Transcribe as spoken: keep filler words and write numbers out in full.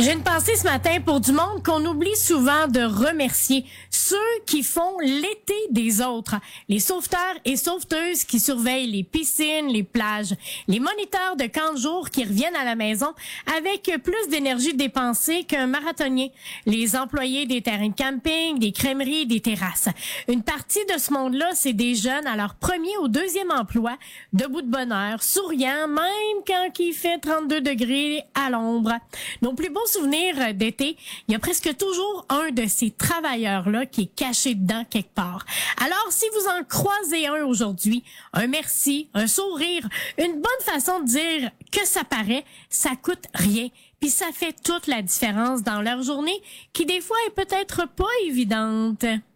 J'ai une pensée ce matin pour du monde qu'on oublie souvent de remercier. Ceux qui font l'été des autres. Les sauveteurs et sauveteuses qui surveillent les piscines, les plages. Les moniteurs de camp de jour qui reviennent à la maison avec plus d'énergie dépensée qu'un marathonnier. Les employés des terrains de camping, des crèmeries, des terrasses. Une partie de ce monde-là, c'est des jeunes à leur premier ou deuxième emploi, debout de bonne heure, souriants, même quand il fait trente-deux degrés à l'ombre. Nos plus beaux souvenirs d'été, il y a presque toujours un de ces travailleurs-là qui est caché dedans quelque part. Alors, si vous en croisez un aujourd'hui, un merci, un sourire, une bonne façon de dire que ça paraît, ça coûte rien. Puis ça fait toute la différence dans leur journée qui, des fois, est peut-être pas évidente.